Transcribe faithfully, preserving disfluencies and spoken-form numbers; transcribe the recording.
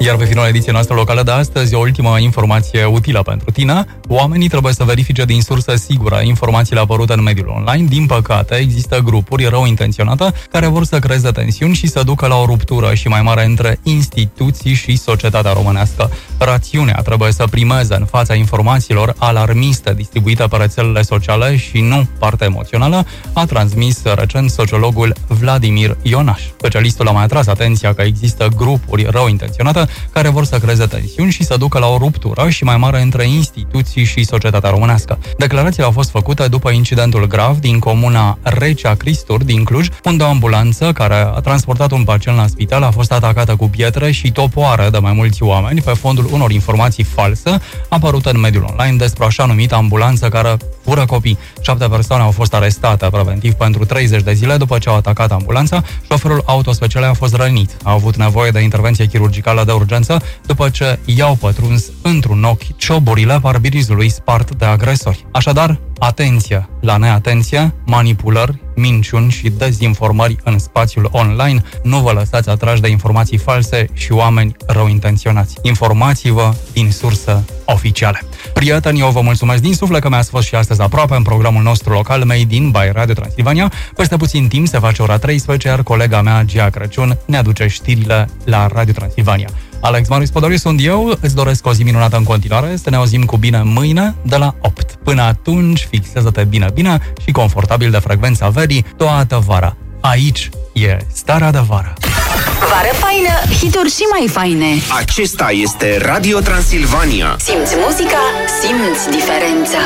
Iar pe finalul ediției noastre locale de astăzi, o ultimă informație utilă pentru tine. Oamenii trebuie să verifice din sursă sigură informațiile apărute în mediul online. Din păcate, există grupuri rău intenționate care vor să creeze tensiuni și să ducă la o ruptură și mai mare între instituții și societatea românească. Rațiunea trebuie să primeze în fața informațiilor alarmiste distribuite pe rețelele sociale și nu partea emoțională, a transmis recent sociologul Vladimir Ionaș. Specialistul a mai atras atenția că există grupuri rău intenționate care vor să creeze tensiuni și să ducă la o ruptură și mai mare între instituții și societatea românească. Declarațiile au fost făcute după incidentul grav din comuna Recea Cristuri din Cluj, unde o ambulanță care a transportat un pacient la spital a fost atacată cu pietre și topoare de mai mulți oameni pe fondul unor informații false apărute în mediul online despre așa numită ambulanță care fură copii. Șapte persoane au fost arestate preventiv pentru treizeci de zile după ce au atacat ambulanța. Șoferul autospeciale a fost rănit. A avut nevoie de intervenție chirurgicală de urgență după ce i-au pătruns într-un ochi cioburile parbrizului spart de agresori. Așadar, atenție la neatenție, manipulări, minciuni și dezinformări în spațiul online. Nu vă lăsați atrași de informații false și oameni rău intenționați. Informați-vă din surse oficiale. Prieteni, eu vă mulțumesc din suflet că mi-ați fost și astăzi aproape în programul nostru local Made in by Radio Transilvania. Peste puțin timp se face ora treisprezece, iar colega mea, Gia Crăciun, ne aduce știrile la Radio Transilvania. Alex Marius Podoriu sunt eu, îți doresc o zi minunată în continuare, să ne auzim cu bine mâine de la opt. Până atunci, fixează-te bine, bine și confortabil de frecvența verii toată vara. Aici e Starea de Vară. Vară faină, hituri și mai faine. Acesta este Radio Transilvania. Simți muzica, simți diferența.